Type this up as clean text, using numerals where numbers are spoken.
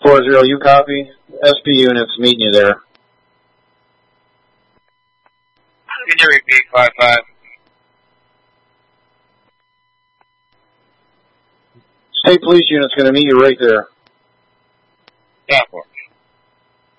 4-0, you copy? SP units meeting you there. Can you repeat 5-5? State police unit's going to meet you right there. Yeah, 4.